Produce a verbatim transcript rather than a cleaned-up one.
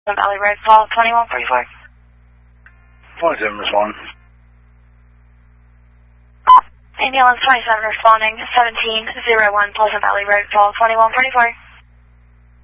Valley Road, call twenty-one forty-four. twenty-seven responding. Ambulance twenty-seven responding, seventeen oh one Pleasant Valley Road, call twenty-one forty-four.